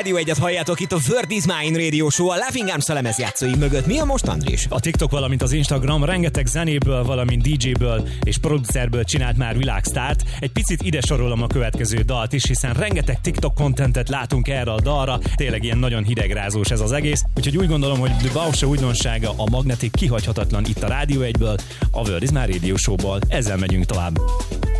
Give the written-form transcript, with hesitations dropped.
Rádió 1-et halljátok itt a Word is Mine Radio Show a Laughing Arms a lemezjátszói mögött. Mi a most, Andris? A TikTok, valamint az Instagram rengeteg zenéből, valamint DJ-ből és producerből csinált már világsztárt. Egy picit ide sorolom a következő dalt is, hiszen rengeteg TikTok contentet látunk erre a dalra. Tényleg ilyen nagyon hidegrázós ez az egész. Úgyhogy úgy gondolom, hogy The Bause újdonsága, a Magnetic kihagyhatatlan itt a Rádió 1-ből, a Word is Mine Radio Show-ból. Ezzel megyünk tovább.